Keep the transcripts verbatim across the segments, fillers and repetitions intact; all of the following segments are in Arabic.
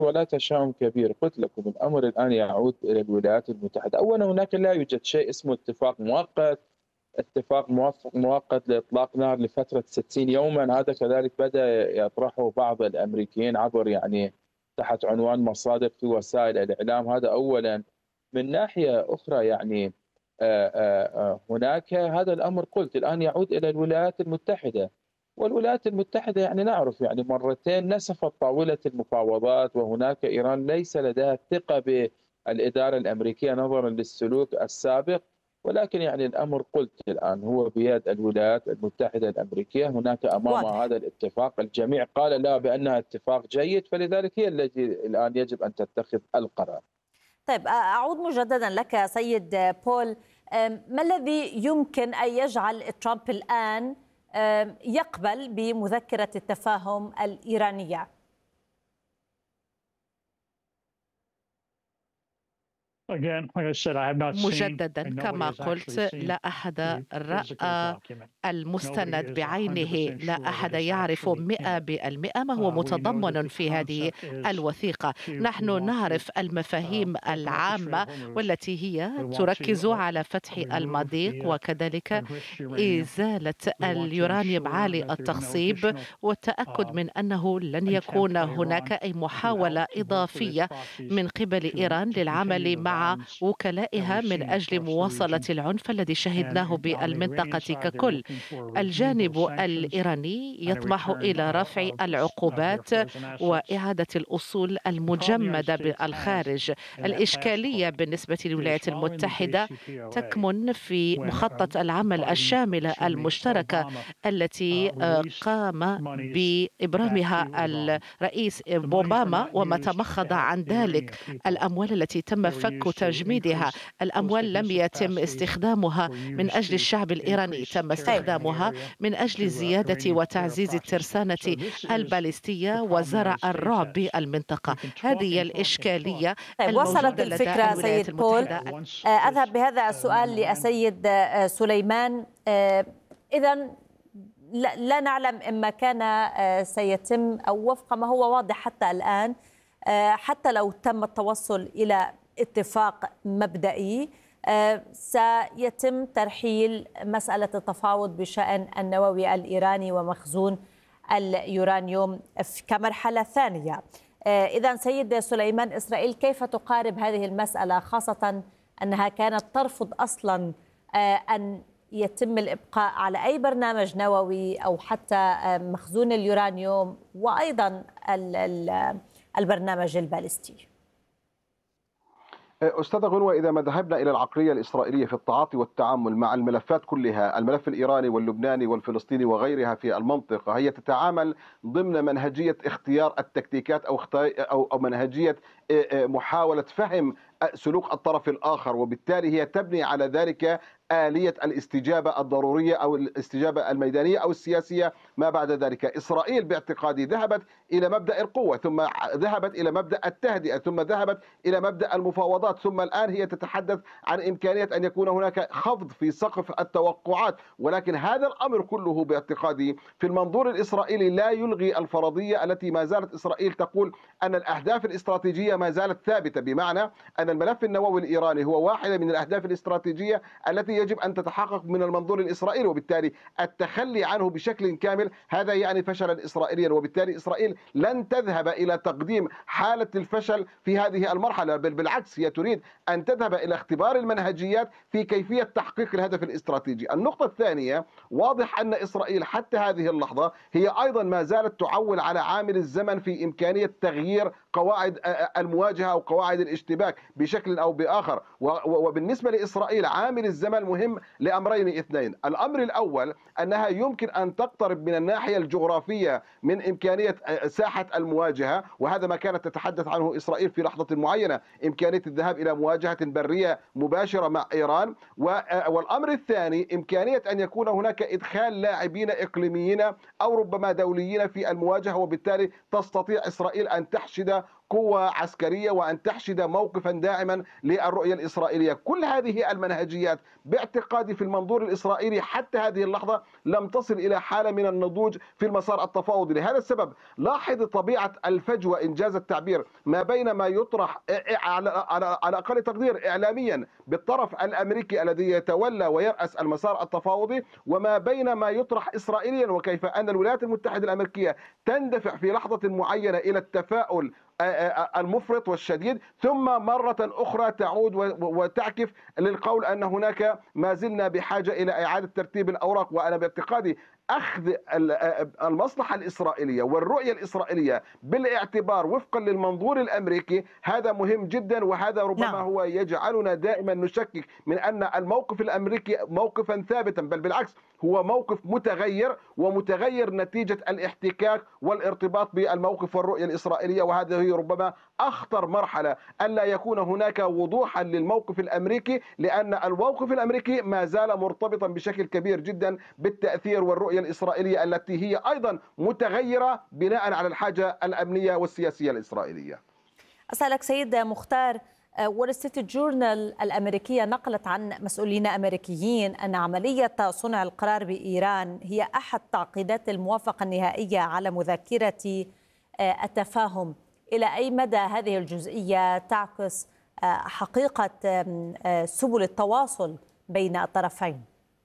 ولا تشاؤم كبير. قلت لكم الأمر الآن يعود إلى الولايات المتحدة. أولًا هناك لا يوجد شيء اسمه اتفاق مؤقت، اتفاق موف مؤقت لإطلاق نار لفترة ستين يومًا، هذا كذلك بدأ يطرحه بعض الأمريكيين عبر يعني تحت عنوان مصادر في وسائل الإعلام، هذا أولًا. من ناحية أخرى يعني آآ آآ هناك هذا الأمر قلت الآن يعود إلى الولايات المتحدة، والولايات المتحدة يعني نعرف يعني مرتين نسفت طاولة المفاوضات، وهناك إيران ليس لديها الثقة بالإدارة الأمريكية نظرًا للسلوك السابق. ولكن يعني الأمر قلت الآن هو بيد الولايات المتحدة الأمريكية، هناك أمامها واضح. هذا الاتفاق، الجميع قال لها بأنها اتفاق جيد، فلذلك هي التي الآن يجب أن تتخذ القرار. طيب، أعود مجددا لك سيد بول. أم، ما الذي يمكن أن يجعل ترامب الآن أم، يقبل بمذكرة التفاهم الإيرانية؟ مجددا كما قلت، لا أحد رأى المستند بعينه، لا أحد يعرف مئة بالمئة ما هو متضمن في هذه الوثيقة. نحن نعرف المفاهيم العامة والتي هي تركز على فتح المضيق وكذلك إزالة اليورانيوم عالي التخصيب والتأكد من أنه لن يكون هناك أي محاولة إضافية من قبل إيران للعمل مع وكلائها من أجل مواصلة العنف الذي شهدناه بالمنطقة ككل. الجانب الإيراني يطمح إلى رفع العقوبات وإعادة الأصول المجمدة بالخارج. الإشكالية بالنسبة للولايات المتحدة تكمن في مخطط العمل الشاملة المشتركة التي قام بإبرامها الرئيس أوباما وما تمخض عن ذلك. الأموال التي تم فك تجميدها، الأموال لم يتم استخدامها من أجل الشعب الإيراني، تم استخدامها من أجل زيادة وتعزيز الترسانة الباليستية وزرع الرعب بالمنطقة. هذه الإشكالية طيب، وصلت الموجودة لدى الفكرة الولايات سيد بول. المتحدة. أذهب بهذا السؤال للسيد سليمان. إذا لا نعلم إما كان سيتم أو وفق ما هو واضح حتى الآن، حتى لو تم التوصل إلى اتفاق مبدئي، سيتم ترحيل مسألة التفاوض بشأن النووي الإيراني ومخزون اليورانيوم كمرحلة ثانية. إذن سيد سليمان، إسرائيل كيف تقارب هذه المسألة، خاصة أنها كانت ترفض أصلا أن يتم الإبقاء على أي برنامج نووي أو حتى مخزون اليورانيوم وأيضا البرنامج البالستي؟ أستاذ غنوة، إذا ما ذهبنا إلى العقلية الإسرائيلية في التعاطي والتعامل مع الملفات كلها، الملف الإيراني واللبناني والفلسطيني وغيرها في المنطقة، هي تتعامل ضمن منهجية اختيار التكتيكات أو أو منهجية محاولة فهم سلوك الطرف الآخر، وبالتالي هي تبني على ذلك آلية الاستجابة الضرورية أو الاستجابة الميدانية أو السياسية ما بعد ذلك. إسرائيل باعتقادي ذهبت إلى مبدأ القوة، ثم ذهبت إلى مبدأ التهدئة، ثم ذهبت إلى مبدأ المفاوضات، ثم الآن هي تتحدث عن إمكانية أن يكون هناك خفض في سقف التوقعات. ولكن هذا الأمر كله باعتقادي في المنظور الإسرائيلي لا يلغي الفرضية التي ما زالت إسرائيل تقول أن الأهداف الاستراتيجية ما زالت ثابتة، بمعنى أن الملف النووي الإيراني هو واحدة من الأهداف الاستراتيجية التي يجب أن تتحقق من المنظور الإسرائيلي، وبالتالي التخلي عنه بشكل كامل هذا يعني فشلا إسرائيليا، وبالتالي إسرائيل لن تذهب إلى تقديم حالة الفشل في هذه المرحلة، بل بالعكس هي تريد أن تذهب إلى اختبار المنهجيات في كيفية تحقيق الهدف الاستراتيجي. النقطة الثانية، واضح أن إسرائيل حتى هذه اللحظة هي أيضا ما زالت تعول على عامل الزمن في إمكانية تغيير قواعد المواجهة أو قواعد الاشتباك بشكل أو بآخر. وبالنسبة لإسرائيل عامل الزمن مهم لأمرين اثنين. الأمر الأول أنها يمكن أن تقترب من الناحية الجغرافية من إمكانية ساحة المواجهة، وهذا ما كانت تتحدث عنه إسرائيل في لحظة معينة، إمكانية الذهاب إلى مواجهة برية مباشرة مع إيران. والأمر الثاني إمكانية أن يكون هناك إدخال لاعبين إقليميين أو ربما دوليين في المواجهة، وبالتالي تستطيع إسرائيل أن تحشد قوة عسكرية وأن تحشد موقفا داعما للرؤية الإسرائيلية. كل هذه المنهجيات باعتقادي في المنظور الإسرائيلي حتى هذه اللحظة لم تصل إلى حالة من النضوج في المسار التفاوضي. لهذا السبب لاحظ طبيعة الفجوة إنجاز التعبير ما بين ما يطرح على على أقل تقدير إعلاميا بالطرف الأمريكي الذي يتولى ويرأس المسار التفاوضي، وما بين ما يطرح إسرائيليا، وكيف أن الولايات المتحدة الأمريكية تندفع في لحظة معينة إلى التفاؤل المفرط والشديد، ثم مرة أخرى تعود وتعكف للقول أن هناك ما زلنا بحاجة إلى إعادة ترتيب الأوراق. وأنا باعتقادي أخذ المصلحة الإسرائيلية والرؤية الإسرائيلية بالاعتبار وفقا للمنظور الأمريكي هذا مهم جدا، وهذا ربما نعم. هو يجعلنا دائما نشكك من أن الموقف الأمريكي موقفا ثابتا، بل بالعكس هو موقف متغير، ومتغير نتيجة الاحتكاك والارتباط بالموقف والرؤية الإسرائيلية. وهذا هي ربما أخطر مرحلة، ألا يكون هناك وضوحا للموقف الأمريكي، لأن الموقف الأمريكي ما زال مرتبطا بشكل كبير جدا بالتأثير والرؤية الإسرائيلية التي هي أيضا متغيرة بناء على الحاجة الأمنية والسياسية الإسرائيلية. أسألك سيد مختار، وول ستريت جورنال الأمريكية نقلت عن مسؤولين أمريكيين أن عملية صنع القرار بإيران هي أحد تعقيدات الموافقة النهائية على مذكرة التفاهم. إلى أي مدى هذه الجزئية تعكس حقيقة سبل التواصل بين الطرفين؟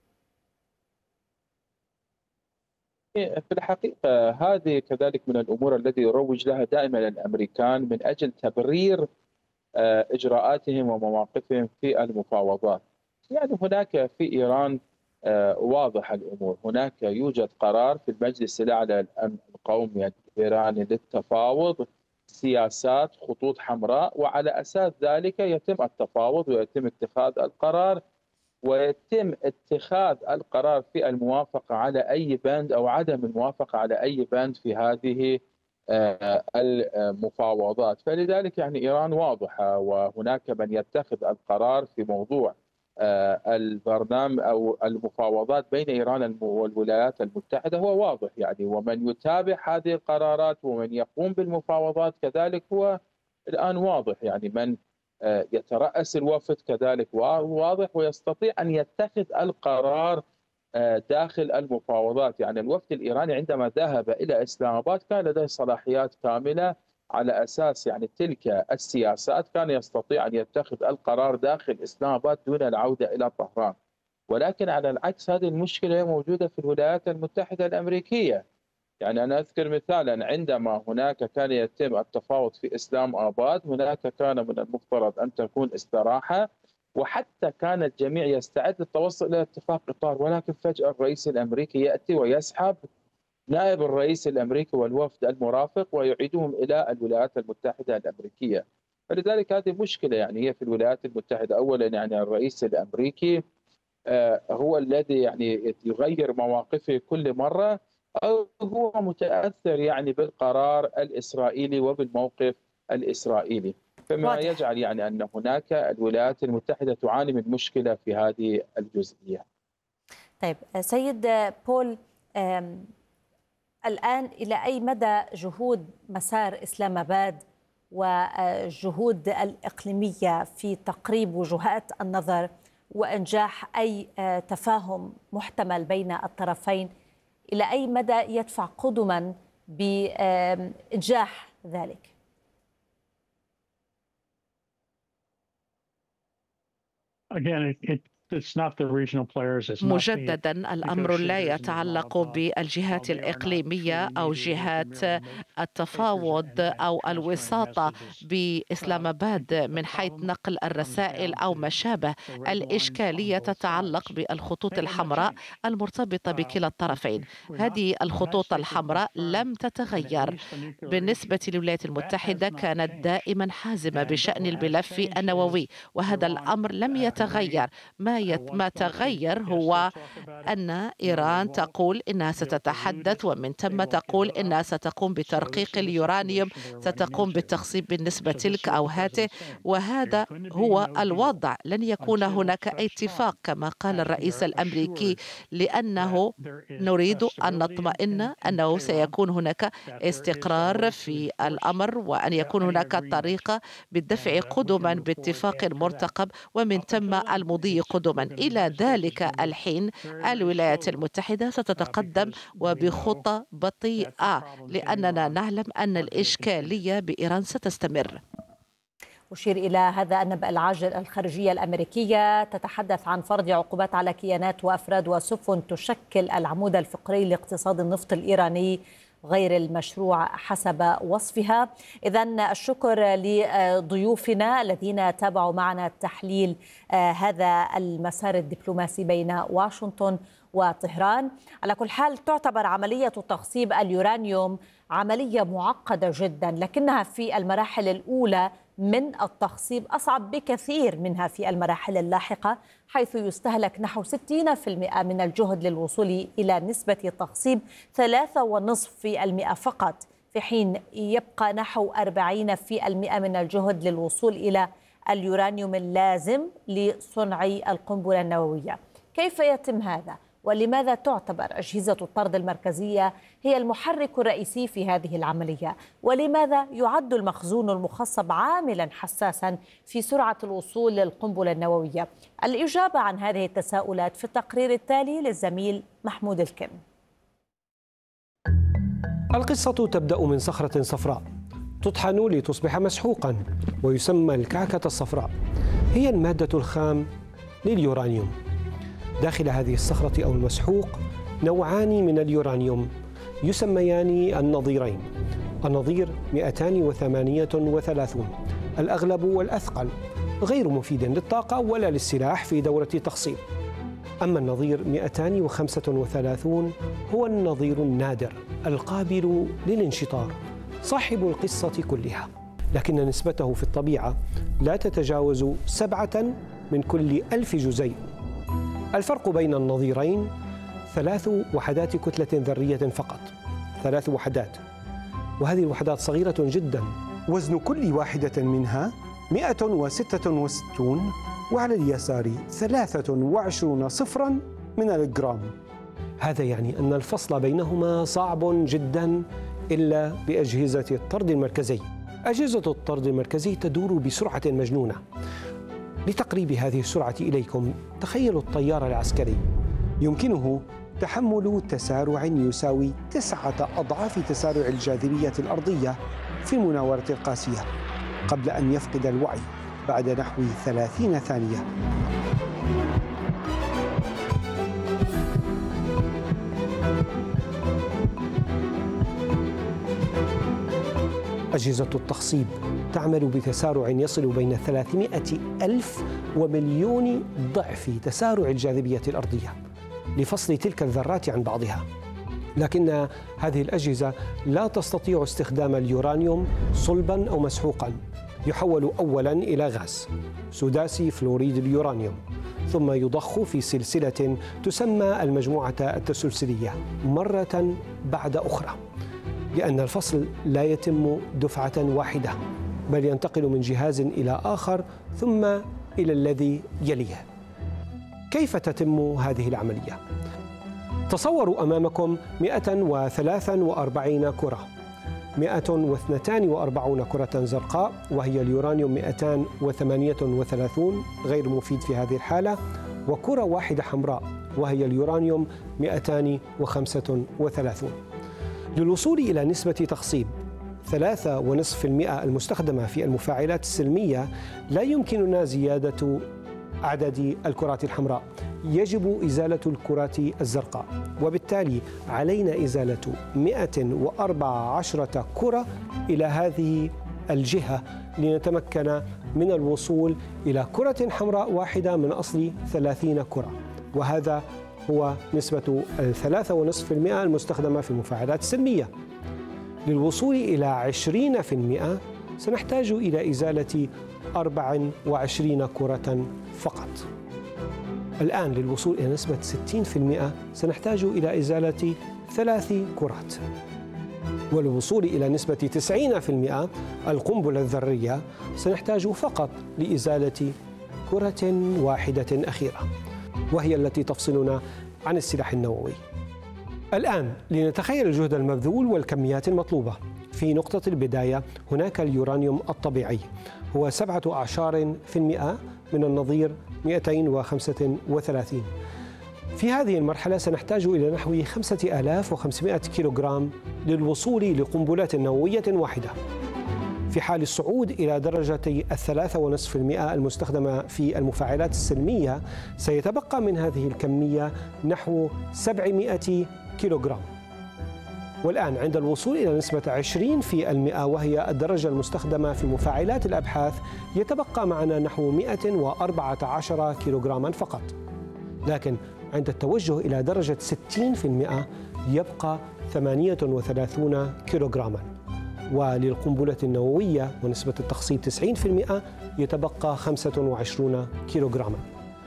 في الحقيقة هذه كذلك من الأمور التي يروج لها دائما الأمريكان من أجل تبرير إجراءاتهم ومواقفهم في المفاوضات. يعني هناك في إيران واضح الأمور، هناك يوجد قرار في المجلس الأعلى للأمن القومي الإيراني للتفاوض، سياسات خطوط حمراء، وعلى أساس ذلك يتم التفاوض ويتم اتخاذ القرار، ويتم اتخاذ القرار في الموافقة على أي بند أو عدم الموافقة على أي بند في هذه المفاوضات. فلذلك يعني إيران واضحة، وهناك من يتخذ القرار في موضوع البرنامج أو المفاوضات بين إيران والولايات المتحدة هو واضح يعني، ومن يتابع هذه القرارات ومن يقوم بالمفاوضات كذلك هو الآن واضح. يعني من يترأس الوفد كذلك واضح ويستطيع أن يتخذ القرار داخل المفاوضات. يعني الوفد الإيراني عندما ذهب إلى إسلام آباد كان لديه صلاحيات كاملة على أساس يعني تلك السياسات، كان يستطيع أن يتخذ القرار داخل إسلام آباد دون العودة إلى طهران. ولكن على العكس هذه المشكلة موجودة في الولايات المتحدة الأمريكية. يعني أنا أذكر مثالا، عندما هناك كان يتم التفاوض في إسلام آباد هناك كان من المفترض أن تكون استراحة، وحتى كان الجميع يستعد للتوصل إلى اتفاق إطار، ولكن فجأة الرئيس الأمريكي يأتي ويسحب نائب الرئيس الأمريكي والوفد المرافق ويعيدهم إلى الولايات المتحدة الأمريكية. فلذلك هذه مشكلة يعني هي في الولايات المتحدة. أولا يعني الرئيس الأمريكي هو الذي يعني يغير مواقفه كل مرة، أو هو متأثر يعني بالقرار الإسرائيلي وبالموقف الإسرائيلي، فما واضح. يجعل يعني أن هناك الولايات المتحدة تعاني من مشكلة في هذه الجزئية. طيب سيد بول، الآن إلى أي مدى جهود مسار إسلام آباد والجهود الإقليمية في تقريب وجهات النظر وإنجاح أي تفاهم محتمل بين الطرفين، إلى أي مدى يدفع قدما بإنجاح ذلك؟ مجددا الأمر لا يتعلق بالجهات الإقليمية أو جهات التفاوض أو الوساطة بإسلام آباد من حيث نقل الرسائل أو ما شابه. الإشكالية تتعلق بالخطوط الحمراء المرتبطة بكلا الطرفين. هذه الخطوط الحمراء لم تتغير. بالنسبة للولايات المتحدة كانت دائما حازمة بشأن الملف النووي، وهذا الأمر لم يتغير. ما ما ما تغير هو أن إيران تقول إنها ستتحدث ومن ثم تقول إنها ستقوم بترقيق اليورانيوم، ستقوم بالتخصيب بالنسبة تلك أو هاته، وهذا هو الوضع. لن يكون هناك اتفاق كما قال الرئيس الأمريكي، لأنه نريد أن نطمئن أنه سيكون هناك استقرار في الأمر، وأن يكون هناك طريقة بالدفع قدما باتفاق مرتقب ومن ثم المضي قدما. إلى ذلك الحين الولايات المتحدة ستتقدم وبخطى بطيئة، لأننا نعلم أن الإشكالية بإيران ستستمر. أشير إلى هذا النبأ العاجل الخارجية الأمريكية تتحدث عن فرض عقوبات على كيانات وأفراد وسفن تشكل العمود الفقري لاقتصاد النفط الإيراني غير المشروع حسب وصفها. إذن الشكر لضيوفنا الذين تابعوا معنا تحليل هذا المسار الدبلوماسي بين واشنطن وطهران. على كل حال تعتبر عملية تخصيب اليورانيوم عملية معقدة جدا، لكنها في المراحل الأولى من التخصيب أصعب بكثير منها في المراحل اللاحقة، حيث يستهلك نحو ستين بالمئة من الجهد للوصول إلى نسبة تخصيب ثلاثة فاصلة خمسة بالمئة فقط، في حين يبقى نحو أربعين بالمئة من الجهد للوصول إلى اليورانيوم اللازم لصنع القنبلة النووية. كيف يتم هذا؟ ولماذا تعتبر أجهزة الطرد المركزية هي المحرك الرئيسي في هذه العملية؟ ولماذا يعد المخزون المخصب عاملا حساسا في سرعة الوصول للقنبلة النووية؟ الإجابة عن هذه التساؤلات في التقرير التالي للزميل محمود الكم. القصة تبدأ من صخرة صفراء تطحن لتصبح مسحوقا ويسمى الكعكة الصفراء. هي المادة الخام لليورانيوم. داخل هذه الصخرة أو المسحوق نوعان من اليورانيوم يسميان النظيرين. النظير مئتين وثمانية وثلاثين الأغلب والأثقل، غير مفيد للطاقة ولا للسلاح في دورة تخصيب. أما النظير مئتين وخمسة وثلاثين هو النظير النادر القابل للانشطار، صاحب القصة كلها، لكن نسبته في الطبيعة لا تتجاوز سبعة من كل ألف جزيء. الفرق بين النظيرين ثلاث وحدات كتلة ذرية فقط، ثلاث وحدات، وهذه الوحدات صغيرة جدا. وزن كل واحدة منها مئة وستة وستون، وعلى اليسار ثلاثة وعشرون صفرا من الجرام. هذا يعني أن الفصل بينهما صعب جدا إلا بأجهزة الطرد المركزي. أجهزة الطرد المركزي تدور بسرعة مجنونة. لتقريب هذه السرعة إليكم، تخيلوا الطيار العسكري يمكنه تحمل تسارع يساوي تسعة أضعاف تسارع الجاذبية الأرضية في المناورة القاسية قبل أن يفقد الوعي بعد نحو ثلاثين ثانية. أجهزة التخصيب تعمل بتسارع يصل بين ثلاثمئة ألف ومليون ضعف تسارع الجاذبية الأرضية لفصل تلك الذرات عن بعضها. لكن هذه الأجهزة لا تستطيع استخدام اليورانيوم صلبا أو مسحوقا. يحول أولا إلى غاز سداسي فلوريد اليورانيوم، ثم يضخ في سلسلة تسمى المجموعة التسلسلية مرة بعد أخرى، لأن الفصل لا يتم دفعة واحدة، بل ينتقل من جهاز إلى آخر ثم إلى الذي يليه. كيف تتم هذه العملية؟ تصوروا أمامكم مئة وثلاثة وأربعين كرة، مئة واثنين وأربعين كرة زرقاء وهي اليورانيوم مئتين وثمانية وثلاثين غير مفيد في هذه الحالة، وكرة واحدة حمراء وهي اليورانيوم مئتين وخمسة وثلاثين. للوصول إلى نسبة تخصيب ثلاثة ونصف المئة المستخدمة في المفاعلات السلمية لا يمكننا زيادة عدد الكرات الحمراء، يجب إزالة الكرات الزرقاء، وبالتالي علينا إزالة مئة وأربعة عشر كرة إلى هذه الجهة لنتمكن من الوصول إلى كرة حمراء واحدة من أصل ثلاثين كرة، وهذا هو نسبة الثلاثة ونصف المئة المستخدمة في المفاعلات السلمية. للوصول إلى عشرين في المئة سنحتاج إلى إزالة أربع وعشرين كرة فقط. الآن للوصول إلى نسبة ستين بالمئة سنحتاج إلى إزالة ثلاث كرات، وللوصول إلى نسبة تسعين بالمئة القنبلة الذرية سنحتاج فقط لإزالة كرة واحدة أخيرة، وهي التي تفصلنا عن السلاح النووي. الآن لنتخيل الجهد المبذول والكميات المطلوبة. في نقطة البداية هناك اليورانيوم الطبيعي، هو سبعة أعشار في المئة من النظير مئتين وخمسة وثلاثين. في هذه المرحلة سنحتاج إلى نحو خمسة آلاف وخمسمئة كيلوغرام للوصول لقنبلة نووية واحدة. في حال الصعود إلى درجة الثلاثة ونصف في المئة المستخدمة في المفاعلات السلمية سيتبقى من هذه الكمية نحو سبعمئة كيلوغرام. والآن عند الوصول إلى نسبة عشرين بالمئة وهي الدرجة المستخدمة في مفاعلات الأبحاث يتبقى معنا نحو مئة وأربعة عشر كيلوغراما فقط. لكن عند التوجه إلى درجة ستين بالمئة يبقى ثمانية وثلاثين كيلوغراما، وللقنبلة النووية ونسبة التخصيب تسعين بالمئة يتبقى خمسة وعشرين كيلوغراما.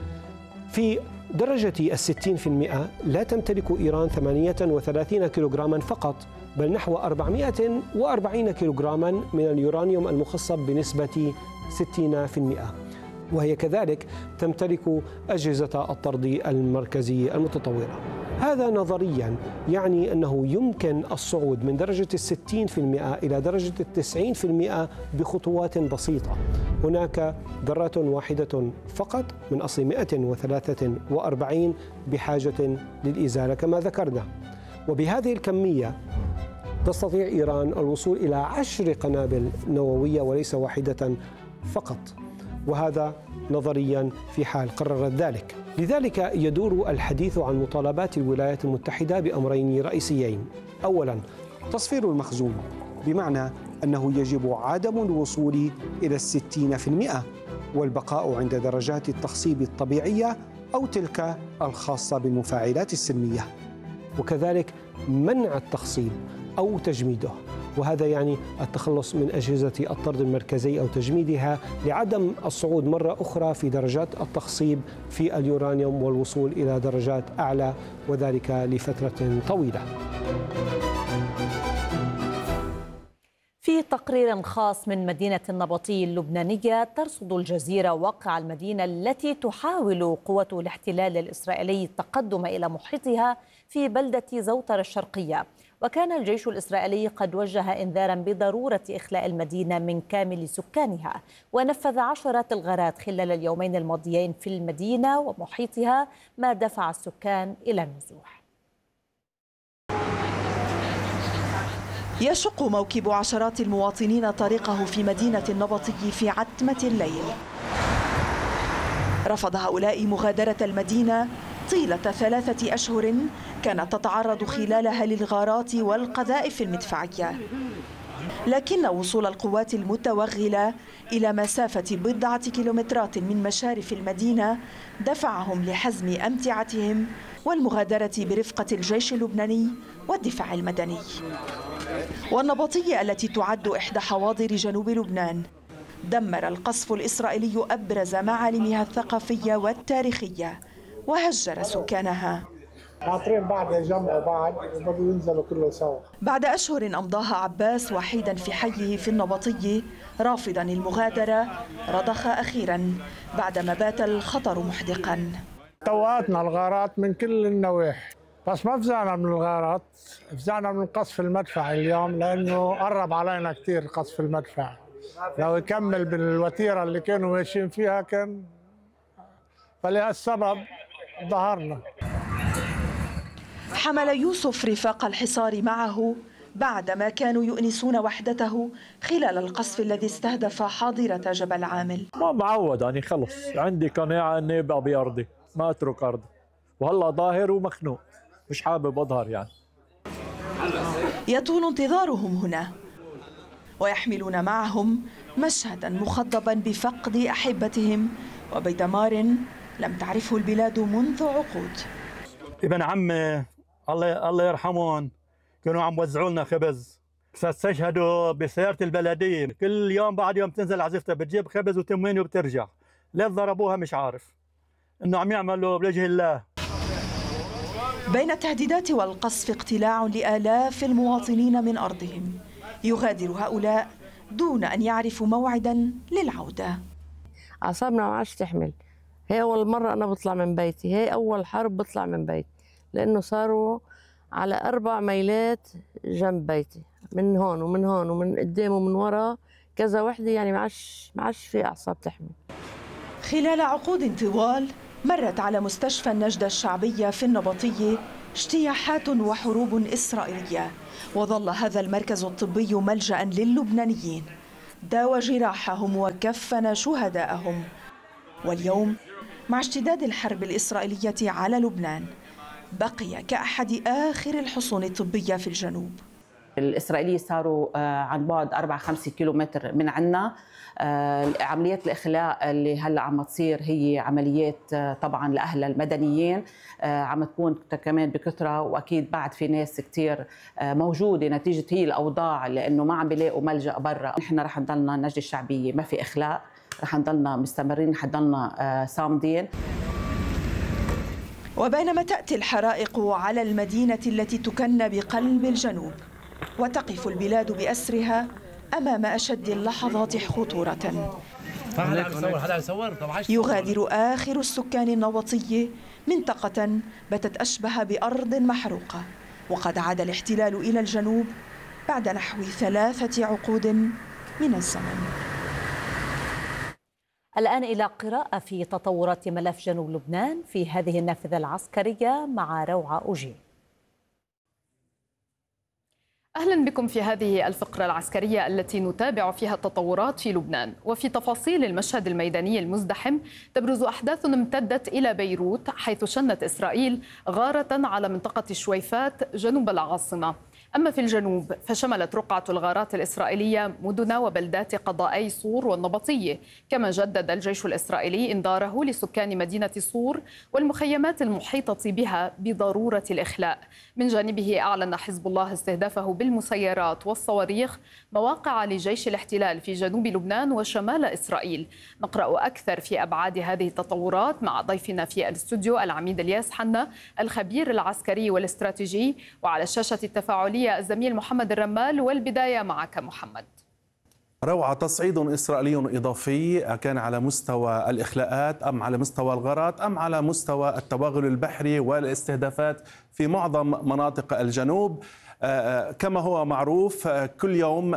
في درجة الستين بالمئة لا تمتلك إيران ثمانية وثلاثين كيلوغراما فقط، بل نحو أربعمئة وأربعين كيلوغراما من اليورانيوم المخصب بنسبة ستين بالمئة، وهي كذلك تمتلك أجهزة الطرد المركزي المتطورة. هذا نظرياً يعني أنه يمكن الصعود من درجة الستين بالمئة إلى درجة التسعين بالمئة بخطوات بسيطة. هناك ذرات واحدة فقط من أصل مئة وثلاثة وأربعين بحاجة للإزالة كما ذكرنا، وبهذه الكمية تستطيع إيران الوصول إلى عشر قنابل نووية وليس واحدة فقط، وهذا نظرياً في حال قررت ذلك. لذلك يدور الحديث عن مطالبات الولايات المتحدة بأمرين رئيسيين. أولاً تصفير المخزون، بمعنى أنه يجب عدم الوصول إلى الستين بالمئة والبقاء عند درجات التخصيب الطبيعية أو تلك الخاصة بالمفاعلات السلمية، وكذلك منع التخصيب أو تجميده، وهذا يعني التخلص من أجهزة الطرد المركزي أو تجميدها لعدم الصعود مرة أخرى في درجات التخصيب في اليورانيوم والوصول إلى درجات أعلى، وذلك لفترة طويلة. في تقرير خاص من مدينة النبطي اللبنانية ترصد الجزيرة واقع المدينة التي تحاول قوة الاحتلال الإسرائيلي التقدم إلى محيطها في بلدة زوطر الشرقية، وكان الجيش الإسرائيلي قد وجه إنذارا بضرورة إخلاء المدينة من كامل سكانها، ونفذ عشرات الغارات خلال اليومين الماضيين في المدينة ومحيطها، ما دفع السكان إلى النزوح. يشق موكب عشرات المواطنين طريقه في مدينة النبطي في عتمة الليل. رفض هؤلاء مغادرة المدينة طيلة ثلاثة أشهر كانت تتعرض خلالها للغارات والقذائف المدفعية، لكن وصول القوات المتوغلة إلى مسافة بضعة كيلومترات من مشارف المدينة دفعهم لحزم أمتعتهم والمغادرة برفقة الجيش اللبناني والدفاع المدني. والنبطية التي تعد إحدى حواضر جنوب لبنان دمر القصف الإسرائيلي أبرز معالمها الثقافية والتاريخية وهجر سكانها. ناطرين بعد يجمعوا بعض وبدوا ينزلوا كله سوا. بعد أشهر أمضاها عباس وحيدا في حيه في النبطي رافضا المغادرة، رضخ أخيرا بعدما بات الخطر محدقا. توقتنا الغارات من كل النواحي، بس ما فزعنا من الغارات، فزعنا من قصف المدفع اليوم لأنه قرب علينا كثير قصف المدفع. لو يكمل بالوتيرة اللي كانوا ماشيين فيها كان، فلهالسبب ظهرنا. حمل يوسف رفاق الحصار معه بعدما كانوا يؤنسون وحدته خلال القصف الذي استهدف حاضرة جبل عامل. ما معود أنا خلص عندي قناعة أني أبقى بأرضي، ما أترك أرضي، وهلا ظاهر ومخنوق مش حابب أظهر يعني. يطول انتظارهم هنا ويحملون معهم مشهدا مخضبا بفقد أحبتهم وبدمار لم تعرفه البلاد منذ عقود. ابن عمي الله الله يرحمهم كانوا عم وزعوا لنا خبز، استشهدوا بسيارة البلدية، كل يوم بعد يوم تنزل عزيفتها بتجيب خبز وتموين وبترجع، ليه ضربوها مش عارف، انه عم يعملوا بوجه الله. بين التهديدات والقصف اقتلاع لآلاف المواطنين من أرضهم، يغادر هؤلاء دون أن يعرفوا موعدا للعودة. أعصابنا ما عادش تحمل، هي أول مرة أنا بطلع من بيتي، هي أول حرب بطلع من بيتي، لأنه صاروا على أربع ميلات جنب بيتي، من هون ومن هون ومن قدام ومن ورا كذا وحدة، يعني ما عادش ما عادش في أعصاب تحمل. خلال عقود طوال مرت على مستشفى النجدة الشعبية في النبطية اجتياحات وحروب إسرائيلية، وظل هذا المركز الطبي ملجأ للبنانيين، داوى جراحهم وكفن شهداءهم. واليوم مع اشتداد الحرب الإسرائيلية على لبنان بقي كأحد آخر الحصون الطبية في الجنوب. الإسرائيليين صاروا عن بعد أربعة خمسة كيلومتر من عنا. عمليات الإخلاء اللي هلا عم تصير هي عمليات طبعا لأهل المدنيين، عم تكون كمان بكثرة، وأكيد بعد في ناس كتير موجودة نتيجة هي الأوضاع لأنه ما عم بيلاقوا ملجأ برا. نحن رح نضلنا النجدة الشعبية ما في إخلاء، رح نضلنا مستمرين، رح نضلنا صامدين. وبينما تأتي الحرائق على المدينة التي تكن بقلب الجنوب، وتقف البلاد بأسرها أمام أشد اللحظات خطورة، يغادر آخر السكان النبطية منطقة باتت أشبه بأرض محروقة، وقد عاد الاحتلال إلى الجنوب بعد نحو ثلاثة عقود من الزمن. الآن إلى قراءة في تطورات ملف جنوب لبنان في هذه النافذة العسكرية مع روعة أوجي. أهلا بكم في هذه الفقرة العسكرية التي نتابع فيها التطورات في لبنان. وفي تفاصيل المشهد الميداني المزدحم تبرز أحداث امتدت إلى بيروت، حيث شنت إسرائيل غارة على منطقة الشويفات جنوب العاصمة. أما في الجنوب فشملت رقعة الغارات الإسرائيلية مدن وبلدات قضائي صور والنبطية، كما جدد الجيش الإسرائيلي إنذاره لسكان مدينة صور والمخيمات المحيطة بها بضرورة الإخلاء. من جانبه أعلن حزب الله استهدافه بالمسيرات والصواريخ مواقع لجيش الاحتلال في جنوب لبنان وشمال إسرائيل. نقرأ أكثر في أبعاد هذه التطورات مع ضيفنا في الاستوديو العميد الياس حنا، الخبير العسكري والاستراتيجي، وعلى الشاشة التفاعلية الزميل محمد الرمال. والبداية معك محمد. روعة، تصعيد إسرائيلي إضافي كان على مستوى الإخلاءات أم على مستوى الغارات أم على مستوى التوغل البحري والاستهدافات في معظم مناطق الجنوب. كما هو معروف كل يوم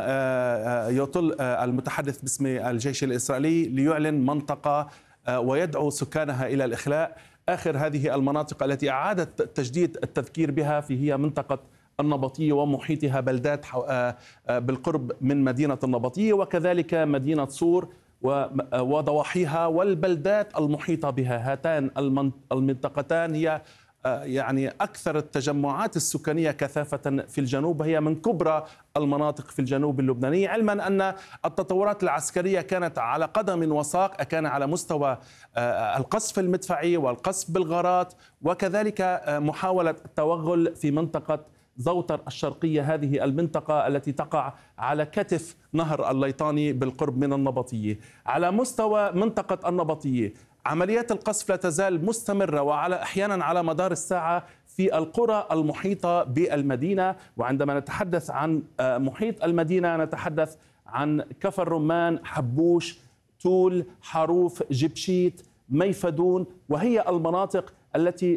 يطل المتحدث باسم الجيش الإسرائيلي ليعلن منطقة ويدعو سكانها إلى الإخلاء. آخر هذه المناطق التي أعادت تجديد التذكير بها في هي منطقة النبطية ومحيطها بلدات بالقرب من مدينة النبطية، وكذلك مدينة صور وضواحيها والبلدات المحيطة بها. هاتان المنطقتان هي يعني أكثر التجمعات السكانية كثافة في الجنوب، هي من كبرى المناطق في الجنوب اللبناني، علما أن التطورات العسكرية كانت على قدم وساق، كان على مستوى القصف المدفعي والقصف بالغارات، وكذلك محاولة التوغل في منطقة زوتر الشرقية، هذه المنطقة التي تقع على كتف نهر الليطاني بالقرب من النبطية. على مستوى منطقة النبطية عمليات القصف لا تزال مستمرة، وعلى أحيانا على مدار الساعة في القرى المحيطة بالمدينة. وعندما نتحدث عن محيط المدينة نتحدث عن كفر رمان، حبوش، تول، حروف، جبشيت، ميفدون، وهي المناطق التي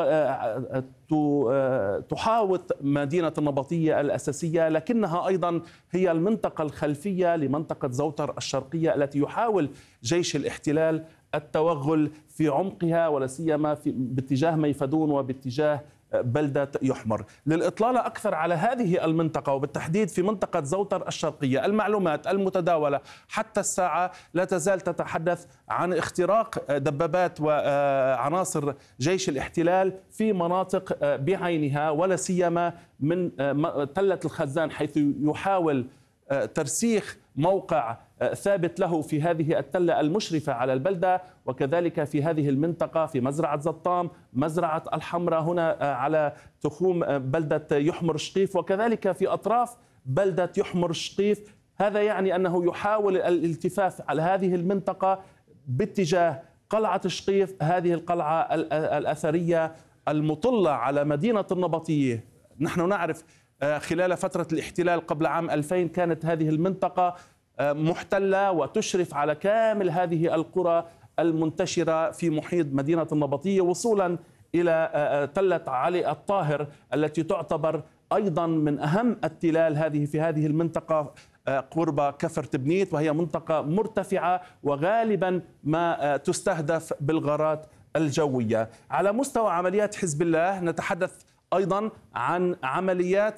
تحاوط مدينة النبطية الأساسية، لكنها أيضا هي المنطقة الخلفية لمنطقة زوتر الشرقية التي يحاول جيش الاحتلال التوغل في عمقها، ولا سيما في باتجاه ميفدون وباتجاه بلدة يحمر. للإطلالة أكثر على هذه المنطقة وبالتحديد في منطقة زوتر الشرقية، المعلومات المتداولة حتى الساعة لا تزال تتحدث عن اختراق دبابات وعناصر جيش الاحتلال في مناطق بعينها، ولا سيما من تلة الخزان، حيث يحاول ترسيخ موقع ثابت له في هذه التلة المشرفة على البلدة، وكذلك في هذه المنطقة في مزرعة زطام، مزرعة الحمراء هنا على تخوم بلدة يحمر شقيف، وكذلك في أطراف بلدة يحمر شقيف. هذا يعني أنه يحاول الالتفاف على هذه المنطقة باتجاه قلعة شقيف، هذه القلعة الأثرية المطلة على مدينة النبطية. نحن نعرف خلال فترة الاحتلال قبل عام ألفين كانت هذه المنطقة محتلة وتشرف على كامل هذه القرى المنتشرة في محيط مدينة النبطية، وصولا إلى تلة علي الطاهر التي تعتبر أيضا من أهم التلال هذه في هذه المنطقة قرب كفر تبنيت، وهي منطقة مرتفعة وغالبا ما تستهدف بالغارات الجوية. على مستوى عمليات حزب الله نتحدث أيضا عن عمليات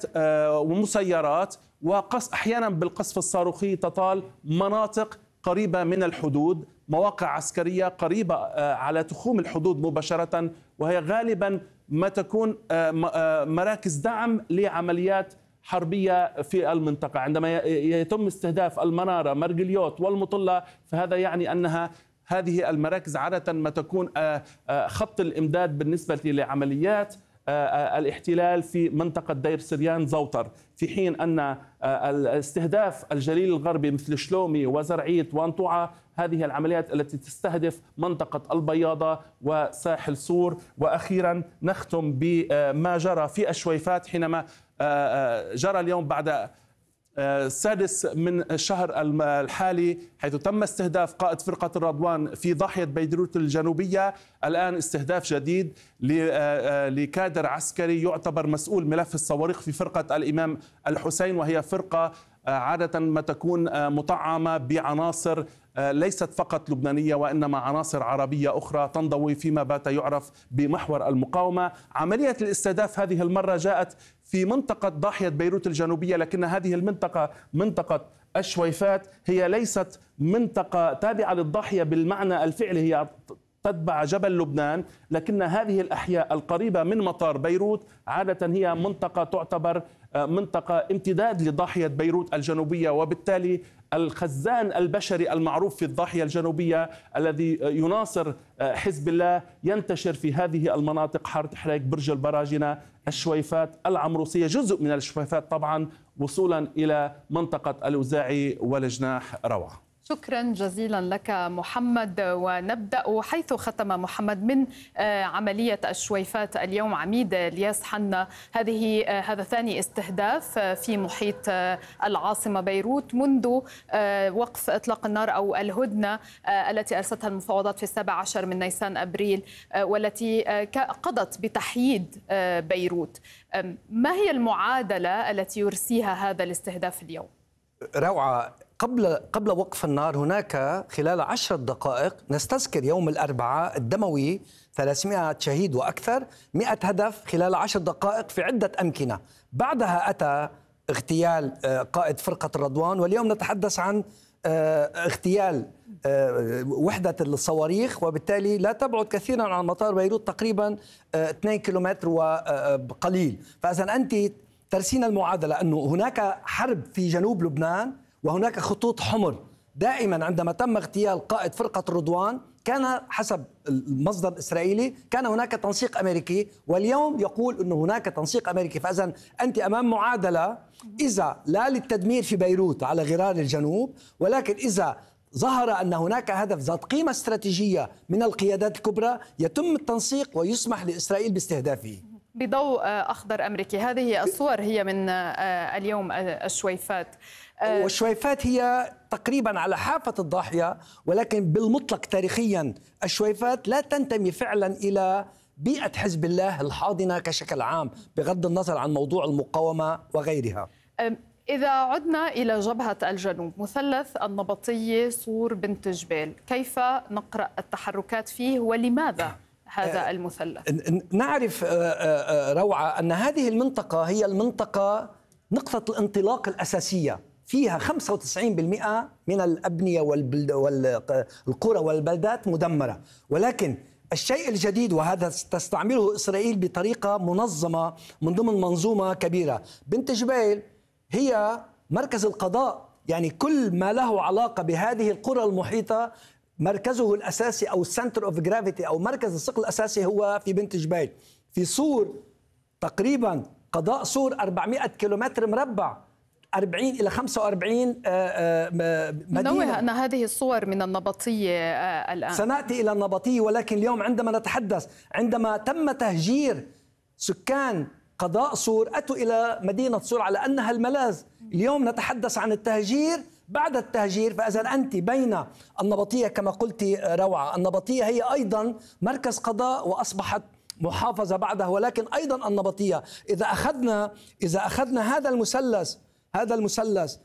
ومسيرات وقص أحيانا بالقصف الصاروخي تطال مناطق قريبة من الحدود، مواقع عسكرية قريبة على تخوم الحدود مباشرة، وهي غالبا ما تكون مراكز دعم لعمليات حربية في المنطقة. عندما يتم استهداف المنارة مرجليوت والمطلة فهذا يعني أنها هذه المراكز عادة ما تكون خط الإمداد بالنسبة لعمليات الاحتلال في منطقة دير سريان زوطر، في حين أن الاستهداف الجليل الغربي مثل شلومي وزرعيت وانطوعة هذه العمليات التي تستهدف منطقة البياضة وساحل سور. وأخيرا نختم بما جرى في الشويفات حينما جرى اليوم بعد السادس من الشهر الحالي حيث تم استهداف قائد فرقة الرضوان في ضاحية بيروت الجنوبية. الآن استهداف جديد لكادر عسكري يعتبر مسؤول ملف الصواريخ في فرقة الإمام الحسين، وهي فرقة عادة ما تكون مطعمة بعناصر ليست فقط لبنانية وإنما عناصر عربية أخرى تنضوي فيما بات يعرف بمحور المقاومة. عملية الاستهداف هذه المرة جاءت في منطقة ضاحية بيروت الجنوبية، لكن هذه المنطقة منطقة الشويفات هي ليست منطقة تابعة للضاحية بالمعنى الفعلي، هي تتبع جبل لبنان، لكن هذه الأحياء القريبة من مطار بيروت عادة هي منطقة تعتبر منطقة امتداد لضاحية بيروت الجنوبية، وبالتالي الخزان البشري المعروف في الضاحية الجنوبية الذي يناصر حزب الله ينتشر في هذه المناطق: حارة حريق، برج البراجنة، الشويفات، العمروسية، جزء من الشويفات طبعا، وصولا إلى منطقة الأوزاعي والجناح. روعة. شكرا جزيلا لك محمد. ونبدأ حيث ختم محمد من عملية الشويفات اليوم. عميد الياس حنا، هذه هذا ثاني استهداف في محيط العاصمة بيروت منذ وقف إطلاق النار أو الهدنة التي أرستها المفاوضات في السابع عشر من نيسان أبريل والتي قضت بتحييد بيروت. ما هي المعادلة التي يرسيها هذا الاستهداف اليوم؟ روعة، قبل قبل وقف النار هناك خلال عشر دقائق نستذكر يوم الأربعاء الدموي ثلاثمائة شهيد وأكثر، مئة هدف خلال عشر دقائق في عدة أمكنة. بعدها أتى اغتيال قائد فرقة الرضوان، واليوم نتحدث عن اغتيال وحدة الصواريخ، وبالتالي لا تبعد كثيرا عن مطار بيروت، تقريبا اثنين كيلومتر وقليل. فإذا أنت ترسين المعادلة أنه هناك حرب في جنوب لبنان وهناك خطوط حمر. دائما عندما تم اغتيال قائد فرقة الرضوان كان حسب المصدر الإسرائيلي كان هناك تنسيق أمريكي، واليوم يقول أنه هناك تنسيق أمريكي. فإذا أنت أمام معادلة، إذا لا للتدمير في بيروت على غرار الجنوب، ولكن إذا ظهر أن هناك هدف ذات قيمة استراتيجية من القيادات الكبرى يتم التنسيق ويسمح لإسرائيل باستهدافه. بضوء أخضر أمريكي، هذه الصور هي من اليوم الشويفات. والشويفات هي تقريبا على حافة الضاحية، ولكن بالمطلق تاريخيا الشويفات لا تنتمي فعلا إلى بيئة حزب الله الحاضنة كشكل عام، بغض النظر عن موضوع المقاومة وغيرها. إذا عدنا إلى جبهة الجنوب، مثلث النبطية، صور، بنت جبال، كيف نقرأ التحركات فيه ولماذا هذا المثلث؟ نعرف روعة أن هذه المنطقة هي المنطقة نقطة الانطلاق الأساسية، فيها خمسة وتسعين بالمئة من الأبنية والقرى والبلدات مدمرة. ولكن الشيء الجديد، وهذا تستعمله إسرائيل بطريقة منظمة من ضمن منظومة كبيرة، بنت جبيل هي مركز القضاء، يعني كل ما له علاقة بهذه القرى المحيطة مركزه الأساسي أو السنتر اوف جرافيتي أو مركز الثقل الأساسي هو في بنت جبيل. في صور تقريبا قضاء صور أربعمئة كيلومتر مربع، أربعين إلى خمسة وأربعين مدينة. نوه أن هذه الصور من النبطية الآن. سنأتي إلى النبطية، ولكن اليوم عندما نتحدث عندما تم تهجير سكان قضاء صور أتوا إلى مدينة صور على أنها الملاذ. اليوم نتحدث عن التهجير بعد التهجير. فإذا أنت بين النبطية كما قلت روعة، النبطية هي أيضا مركز قضاء وأصبحت محافظة بعدها، ولكن أيضا النبطية إذا أخذنا إذا أخذنا هذا المثلث هذا المثلث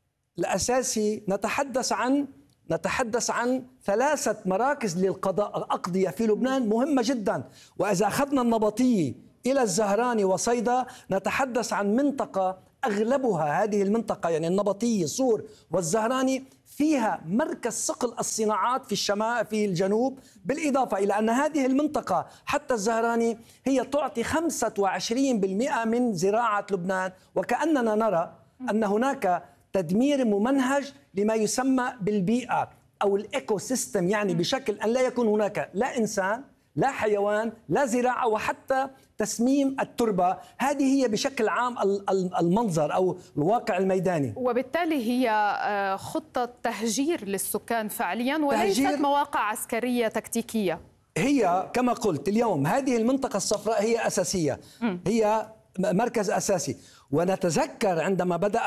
الأساسي نتحدث عن نتحدث عن ثلاثة مراكز للقضاء الأقضية في لبنان مهمة جدا. وإذا أخذنا النبطية إلى الزهراني وصيدا نتحدث عن منطقة أغلبها هذه المنطقة، يعني النبطية صور والزهراني، فيها مركز صقل الصناعات في الشمال في الجنوب، بالإضافة إلى أن هذه المنطقة حتى الزهراني هي تعطي خمسة وعشرين بالمئة من زراعة لبنان. وكأننا نرى أن هناك تدمير ممنهج لما يسمى بالبيئة أو الإيكو سيستم، يعني بشكل أن لا يكون هناك لا إنسان لا حيوان لا زراعة وحتى تسميم التربة. هذه هي بشكل عام المنظر أو الواقع الميداني، وبالتالي هي خطة تهجير للسكان فعليا وليست مواقع عسكرية تكتيكية. هي كما قلت اليوم هذه المنطقة الصفراء هي أساسية، هي مركز أساسي. ونتذكر عندما بدأ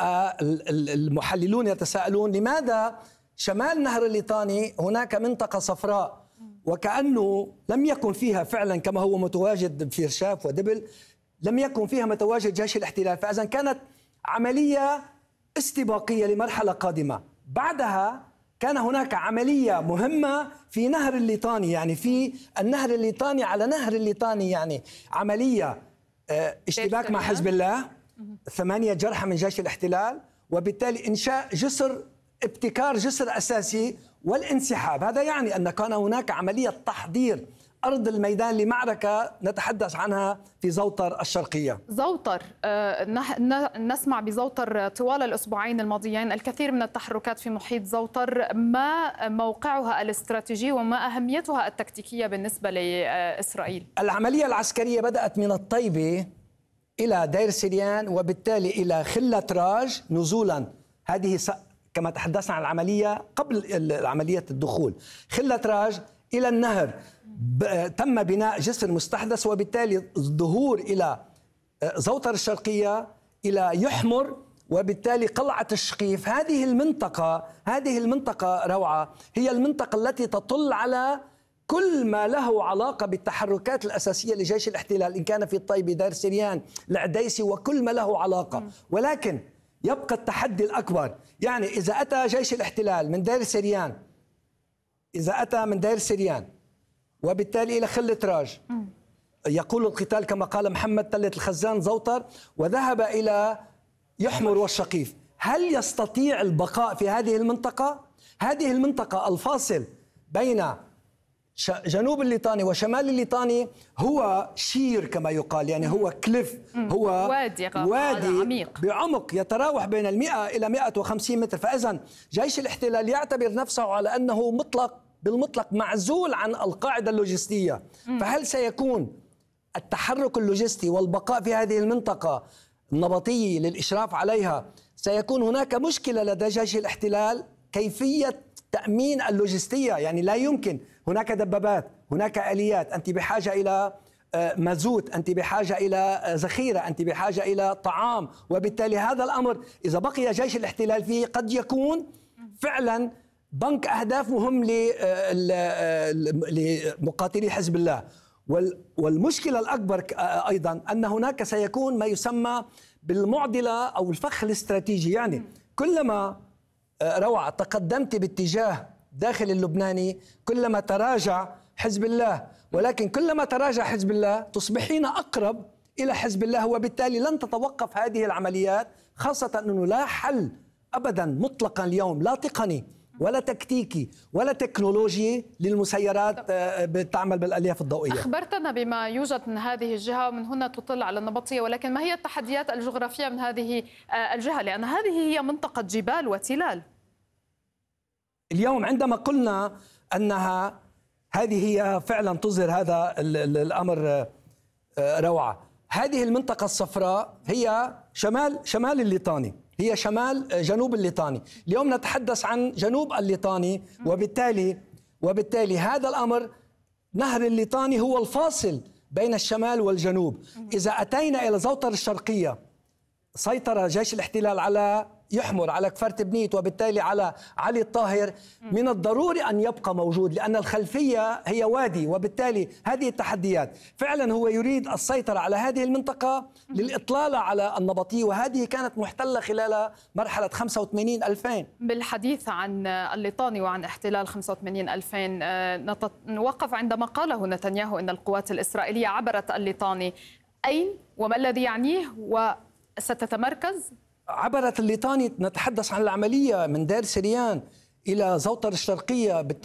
المحللون يتساءلون لماذا شمال نهر الليطاني هناك منطقة صفراء وكأنه لم يكن فيها فعلا كما هو متواجد في رشاف ودبل، لم يكن فيها متواجد جيش الاحتلال. فإذا كانت عملية استباقية لمرحلة قادمة. بعدها كان هناك عملية مهمة في نهر الليطاني، يعني في النهر الليطاني على نهر الليطاني، يعني عملية اشتباك مع حزب الله، ثمانية جرحى من جيش الاحتلال، وبالتالي إنشاء جسر، ابتكار جسر أساسي والانسحاب. هذا يعني أن كان هناك عملية تحضير أرض الميدان لمعركة نتحدث عنها في زوطر الشرقية. زوطر، نسمع بزوطر طوال الأسبوعين الماضيين الكثير من التحركات في محيط زوطر. ما موقعها الاستراتيجي وما أهميتها التكتيكية بالنسبة لإسرائيل؟ العملية العسكرية بدأت من الطيبة إلى دير سريان وبالتالي إلى خلة راج نزولا. هذه كما تحدثنا عن العملية قبل عملية الدخول. خلة راج إلى النهر تم بناء جسر مستحدث، وبالتالي الظهور إلى زوطر الشرقية إلى يحمر، وبالتالي قلعة الشقيف. هذه المنطقة هذه المنطقة روعة هي المنطقة التي تطل على كل ما له علاقة بالتحركات الأساسية لجيش الاحتلال، إن كان في الطيبة، دير سريان، العديسي، وكل ما له علاقة. ولكن يبقى التحدي الأكبر، يعني إذا أتى جيش الاحتلال من دير سريان إذا أتى من دير سريان وبالتالي إلى خلة راج، يقول القتال كما قال محمد تلة الخزان زوطر، وذهب إلى يحمر والشقيف، هل يستطيع البقاء في هذه المنطقة؟ هذه المنطقة الفاصل بين جنوب الليطاني وشمال الليطاني هو شير كما يقال، يعني هو كليف، هو وادي, وادي عميق بعمق يتراوح بين المئة إلى مئة وخمسين متر. فإذا جيش الاحتلال يعتبر نفسه على أنه مطلق بالمطلق معزول عن القاعدة اللوجستية. فهل سيكون التحرك اللوجستي والبقاء في هذه المنطقة النبطية للإشراف عليها، سيكون هناك مشكلة لدى جيش الاحتلال كيفية تأمين اللوجستية؟ يعني لا يمكن، هناك دبابات، هناك آليات، أنت بحاجة إلى مازوت، أنت بحاجة إلى ذخيرة، أنت بحاجة إلى طعام، وبالتالي هذا الأمر إذا بقي جيش الاحتلال فيه قد يكون فعلا بنك أهداف مهم لمقاتلي حزب الله. والمشكلة الأكبر أيضا أن هناك سيكون ما يسمى بالمعضلة أو الفخ الاستراتيجي، يعني كلما روعة تقدمت باتجاه داخل اللبناني كلما تراجع حزب الله، ولكن كلما تراجع حزب الله تصبحين أقرب إلى حزب الله، وبالتالي لن تتوقف هذه العمليات، خاصة أنه لا حل أبدا مطلقا اليوم، لا تقني ولا تكتيكي ولا تكنولوجي للمسيرات بتعمل بالألياف الضوئية. أخبرتنا بما يوجد من هذه الجهة ومن هنا تطل على النبطية، ولكن ما هي التحديات الجغرافية من هذه الجهة؟ لأن هذه هي منطقة جبال وتلال. اليوم عندما قلنا أنها هذه هي فعلا تظهر هذا الأمر روعة. هذه المنطقة الصفراء هي شمال شمال الليطاني، هي شمال جنوب الليطاني. اليوم نتحدث عن جنوب الليطاني، وبالتالي وبالتالي هذا الأمر نهر الليطاني هو الفاصل بين الشمال والجنوب. إذا أتينا إلى زوطر الشرقية، سيطر جيش الاحتلال على يحمر على كفر تبنيت وبالتالي على علي الطاهر، من الضروري أن يبقى موجود، لأن الخلفية هي وادي، وبالتالي هذه التحديات. فعلا هو يريد السيطرة على هذه المنطقة للإطلالة على النبطية، وهذه كانت محتلة خلال مرحلة خمسة وثمانين ألفين. بالحديث عن الليطاني وعن احتلال خمسة وثمانين ألفين، نوقف عندما قاله نتنياهو أن القوات الإسرائيلية عبرت الليطاني. أين وما الذي يعنيه وستتمركز؟ عبرت الليطاني، نتحدث عن العملية من دير سريان إلى زوطر الشرقية.